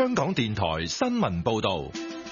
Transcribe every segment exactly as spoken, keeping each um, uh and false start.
香港電台新聞報道。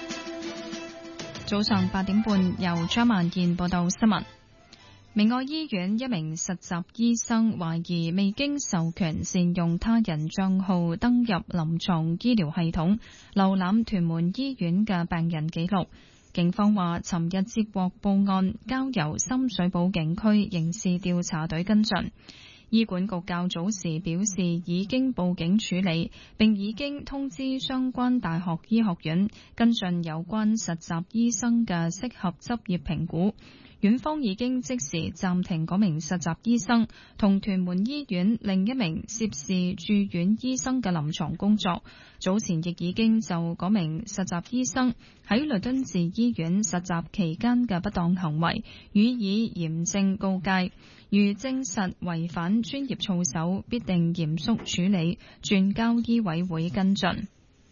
早上八點半，由張萬燕報道新聞。明愛醫院一名實習醫生懷疑未經授權善用他人賬號登入臨床醫療系統，瀏覽屯門醫院嘅病人記錄。警方話，尋日接獲報案，交由深水埗警區刑事調查隊跟進。醫管局較早時表示已經報警處理，並已經通知相關大學醫學院跟進有關實習醫生嘅適合執業評估。院方已經即時暫停嗰名實習醫生同屯門醫院另一名涉事住院醫生嘅臨床工作。早前亦已經就嗰名實習醫生喺律敦治醫院實習期間嘅不當行為予以嚴正告誡，如證實違反專業操守，必定嚴肅處理，轉交醫委會跟進。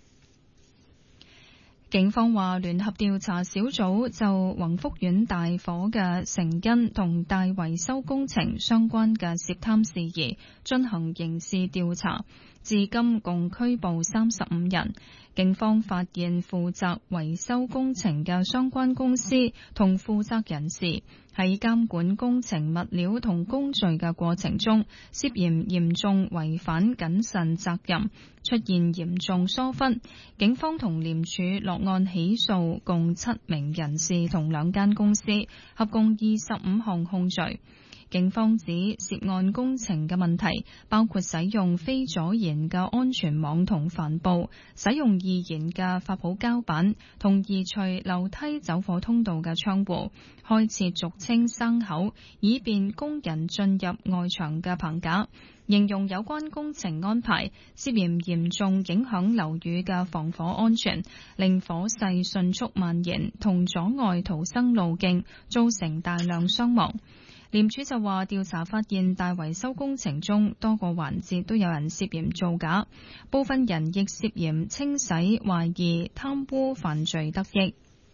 警方話，聯合調查小組就宏福苑大火嘅成因同大維修工程相關嘅涉貪事宜進行刑事調查，至今共拘捕三十五人。警方發現負責維修工程嘅相關公司同負責人士喺監管工程物料同工序嘅過程中，涉嫌嚴重違反謹慎責任，出現嚴重疏忽。警方同廉署落案起訴共七名人士同兩間公司，合共二十五項控罪。警方指涉案工程嘅問題包括使用非阻燃嘅安全網同帆布，使用易燃嘅發泡膠板，同移除樓梯走火通道嘅窗戶，開設俗稱生口，以便工人進入外牆嘅棚架。形容有關工程安排涉嫌嚴重影響樓宇嘅防火安全，令火勢迅速蔓延，同阻礙逃生路徑，造成大量傷亡。廉署就話，調查發現大維修工程中多個環節都有人涉嫌造假，部分人亦涉嫌清洗，懷疑貪污犯罪得益。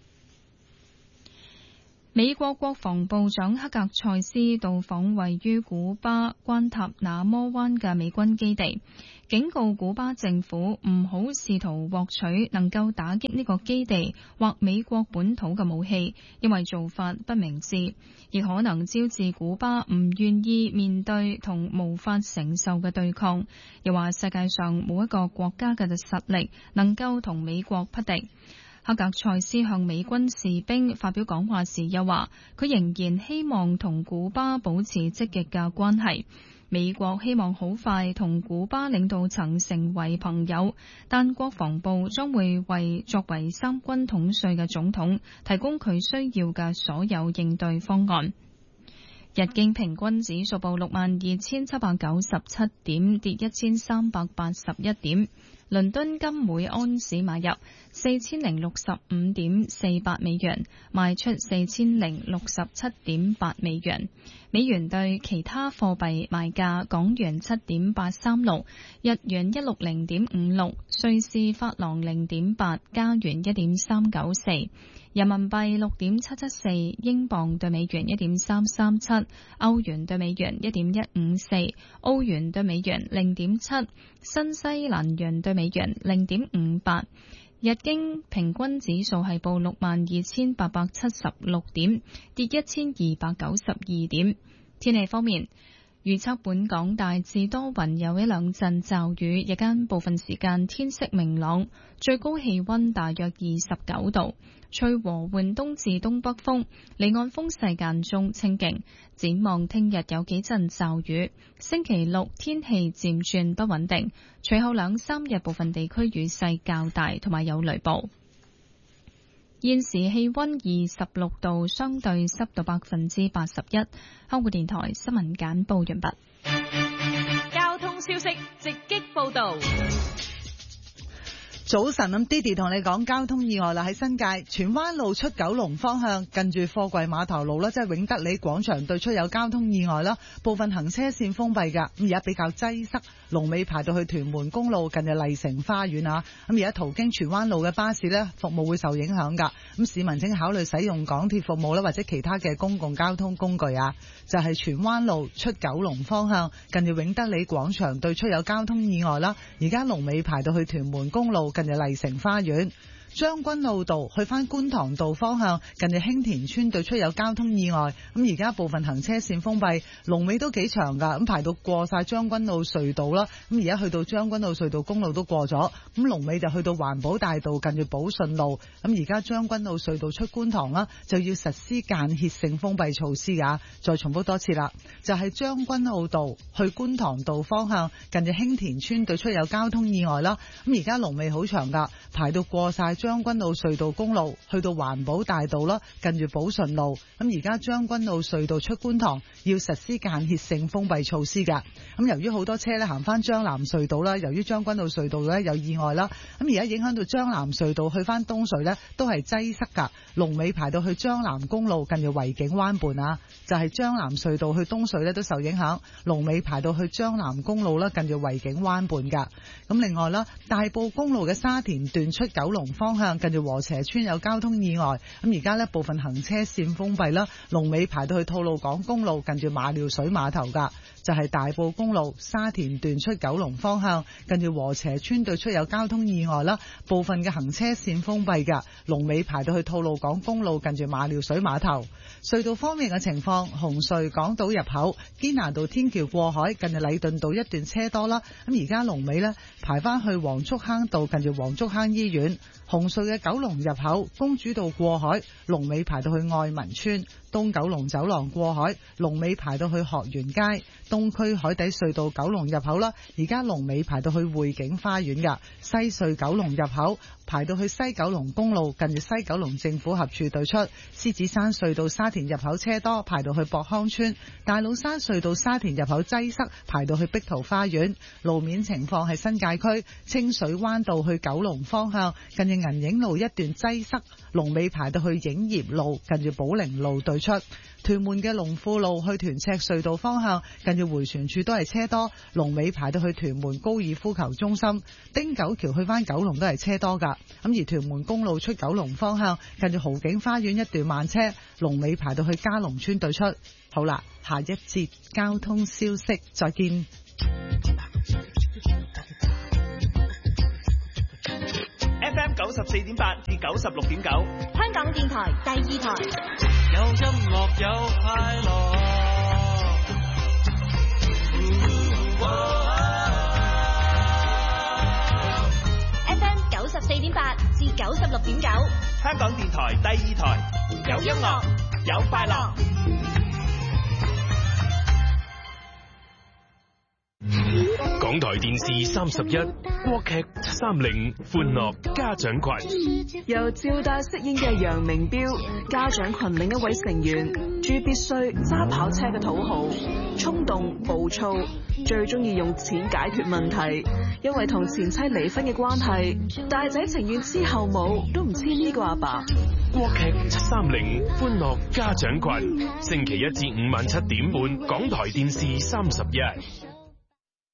美國國防部長克格塞斯到訪位於古巴關塔那摩灣嘅美軍基地，警告古巴政府唔好試圖獲取能夠打擊呢個基地或美國本土嘅武器，因為做法不明智，亦可能招致古巴唔願意面對同無法承受嘅對抗。又話世界上冇一個國家嘅實力能夠同美國匹敵。克格塞斯向美軍士兵發表講話時又話，佢仍然希望同古巴保持積極嘅關係。美國希望好快同古巴領導層成為朋友，但國防部將會為作為三軍統帥嘅總統提供佢需要嘅所有應對方案。日經平均指數報六萬二千七百九十七點，跌一千三百八十一點。倫敦金每安士買入四千零六十五點四八美元，賣出四千零六十七點八美元。美元對其他貨幣賣價：港元七點八三六，日元一六零點五六，瑞士法郎零點八，加元一點三九四，人民幣六點七七四，英鎊對美元一點三三七，歐元對美元一點一五四，澳元對美元零點七，新西蘭元對美元零點五八。日經平均指數係報六萬二千八百七十六點，跌一千二百九十二點。天氣方面，預測本港大致多雲，有一兩陣驟雨，日間部分時間天色明朗，最高氣溫大約二十九度，吹和緩東至東北風，離岸風勢間中清勁。展望聽日有幾陣驟雨，星期六天氣漸轉不穩定，隨後兩三日部分地區雨勢較大，同埋有雷暴。現時氣溫二十六度，相對濕度百分之八十一。香港電台新聞簡報完畢。 交通消息直擊報道。 早晨，咁 Didi 同你講交通意外啦，喺新界荃灣路出九龍方向，近住貨櫃碼頭路啦，即係永德里廣場對出有交通意外啦，部分行車線封閉噶，咁而家比較擠塞，龍尾排到去屯門公路近住麗城花園啊，咁而家途經荃灣路嘅巴士呢，服務會受影響噶，咁市民請考慮使用港鐵服務啦，或者其他嘅公共交通工具啊，就係荃灣路出九龍方向，近住永德里廣場對出有交通意外啦，而家龍尾排到去屯門公路近住麗城花園。將軍澳道去返觀塘道方向，近住興田村對出有交通意外，咁而家部分行車線封閉，龍尾都幾長噶，咁排到過晒將軍澳隧道啦，咁而家去到將軍澳隧道公路都過咗，咁龍尾就去到環保大道近住寶順路，咁而家將軍澳隧道出觀塘啦，就要實施間歇性封閉措施噶。再重複多次啦，就係將軍澳道去觀塘道方向，近住興田村對出有交通意外啦，咁而家龍尾好長噶，排到過晒將軍澳隧道公路，去到環保大道啦，近住寶順路。咁而家將軍澳隧道出觀塘要實施間歇性封閉措施噶。咁由於好多車咧行翻將南隧道啦，由於將軍澳隧道咧有意外啦，咁而家影響到將南隧道去翻東隧咧都係擠塞噶，龍尾排到去將南公路近住維景灣畔啊，就係將南隧道去東隧咧都受影響，龍尾排到去將南公路啦，近住維景灣畔噶。咁另外啦，大埔公路嘅沙田段出九龍方向，近住禾輋村有交通意外，咁而家呢部分行車線封閉啦，龍尾排到去吐露港公路近住馬料水碼頭噶。就係大埔公路沙田段出九龍方向，近住禾輋村對出有交通意外啦，部分嘅行車線封閉噶，龍尾排到去吐露港公路近住馬料水碼頭。隧道方面嘅情況，紅隧港島入口堅拿道天橋過海近住禮頓道一段車多啦，咁而家龍尾呢排翻去黃竹坑道近住黃竹坑醫院。紅隧嘅九龍入口公主道過海，龍尾排到去愛民村。東九龍走廊過海，龍尾排到去學園街。東區海底隧道九龍入口啦，而家龍尾排到去匯景花園噶。西隧九龍入口排到去西九龍公路近住西九龍政府合署對出。獅子山隧道沙田入口車多，排到去博康村。大老山隧道沙田入口擠塞，排到去碧桃花園。路面情況係新界區清水灣道去九龍方向，近住銀影路一段擠塞，龍尾排到去影業路近住寶靈路對出。屯門嘅龍富路去屯赤隧道方向，近住迴旋處都係車多，龍尾排到去屯門高爾夫球中心。汀九橋去返九龍都係車多噶，咁而屯門公路出九龍方向，近住豪景花園一段慢車，龍尾排到去嘉龍村對出。好啦，下一節交通消息，再見。 F M 九十四點八至九十六點九， 香港電台第二台， 有音樂有快樂。 F M 九十四點八至九十六點九， 香港電台第二台，有音樂有快樂。 港台電視三十一，國劇七三零，歡樂家長群。 由趙大飾演嘅楊明標，家長群另一位成員朱必須，揸跑車嘅土豪，衝動暴躁，最中意用錢解決問題。因為同前妻離婚嘅關係，大仔情願黐後母都唔黐呢個阿爸。 國劇七三零，歡樂家長群，星期一至五晚七點半，港台電視三十一。